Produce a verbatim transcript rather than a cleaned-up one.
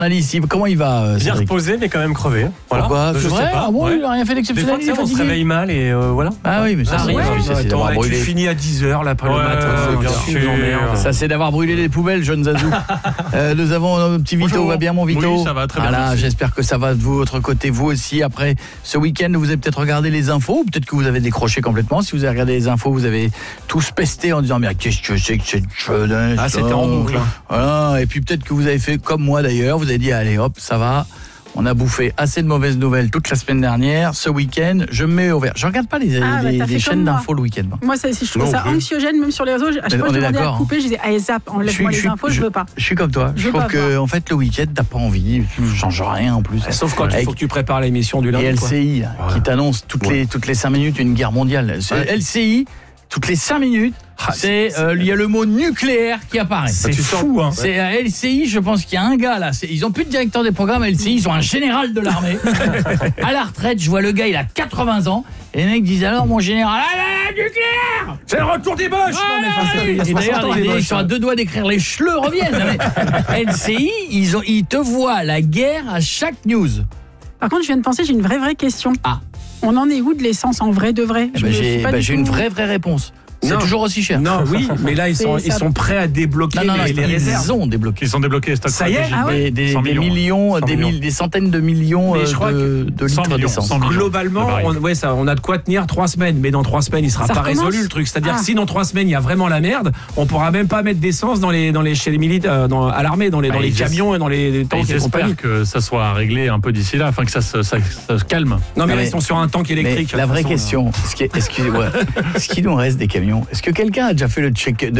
Alice, comment il va euh, Bien Cédric reposé, mais quand même crevé. Voilà. Pourquoi Je C'est vrai sais pas. Ah bon, ouais. il a rien fait Des d'exceptionnel, fois, il est on se fatigué. réveille mal et euh, voilà. Ah oui, mais ça, Ah, c'est, ouais, ça, c'est Attends, d'avoir tu brûlé. finis à dix heures là, après Ouais, le matin. bien c'est sûr. une emmerde. Ça, c'est d'avoir brûlé les poubelles, jeune Zazou. euh, nous avons un petit Vito, Bonjour. va bien mon Vito? Oui, ça va très bien, Voilà, merci. j'espère que ça va de votre côté, vous aussi. Après ce week-end, vous avez peut-être regardé les infos, ou peut-être que vous avez décroché complètement. Si vous avez regardé les infos, vous avez tous pesté en disant mais qu'est-ce que c'est que cette jeunesse? Ah, c'était en boucle. Hein. Voilà, et puis peut-être que vous avez fait comme moi d'ailleurs, vous avez dit allez hop, ça va. On a bouffé assez de mauvaises nouvelles toute la semaine dernière. Ce week-end, je me mets au vert. Je regarde pas les, Ah, les, bah, t'as les fait chaînes comme moi. d'infos le week-end. moi. Moi, ça, je trouve Non ça plus. anxiogène, même sur les réseaux. À chaque Mais fois, on je est demandais à d'accord, couper, je disais, allez, zap, enlève-moi les infos, je veux pas. Je suis comme toi. Je, Je veux trouve pas que voir. en fait le week-end t'as pas envie, tu changes rien en plus. Sauf quand il Avec- faut que tu prépares l'émission du lundi. Et quoi. L C I là, Ouais. qui t'annonce toutes Ouais. les toutes les cinq minutes une guerre mondiale. C'est- Ouais. L C I toutes les cinq minutes, Ah, c'est c'est- euh, il y a le mot nucléaire qui apparaît. C'est tu sors- fou, hein. C'est à L C I, je pense qu'il y a un gars là, c'est- ils ont plus de directeur des programmes à L C I, ils ont un général de l'armée à la retraite, je vois le gars, il a quatre-vingts ans et les mecs disent alors mon général, ah, là, là, nucléaire. C'est le retour des Boches. Ah, Non, mais enfin, ça fait- il y a et soixante d'ailleurs, ans, les- les ils Boches, sont à hein. deux doigts d'écrire les chleux reviennent. Mais L C I, ils, ont, ils te voient la guerre à chaque news. Par contre, je viens de penser, j'ai une vraie, vraie question. Ah. On en est où de l'essence en vrai de vrai? Eh Je ben, me suis j'ai pas bah, du j'ai tout- une vraie, vraie réponse. C'est Non. toujours aussi cher. Non, oui, mais là, ils sont, C'est ils ça. sont prêts à débloquer non, non, non, les, les ils réserves. ont débloqué. Ils sont débloqués, stock Ça y est stratégique. Ah ouais Des, des- cent des millions. millions, cent des, millions. mille- des centaines de millions Mais euh, je crois de, de cent litres millions, d'essence. cent millions. Globalement, de barils. on, ouais, ça, on a de quoi tenir trois semaines, mais dans trois semaines, il sera Ça pas recommence résolu le truc. C'est-à-dire Ah. que si dans trois semaines il y a vraiment la merde, on pourra même pas mettre d'essence dans les, dans les, chez les militaires, dans, à l'armée, dans les, Bah, dans les ils camions et dans les, les Bah, tanks ils et compagnie. espèrent que ça soit réglé un peu d'ici là, afin que ça se, ça, ça se calme. Non, mais Non, là, mais- ils sont sur un tank Mais électrique. la de toute vraie façon, là. question, est-ce qu'il est-ce qu'il- ouais, est-ce qu'il nous reste des camions? Est-ce que quelqu'un a déjà fait le check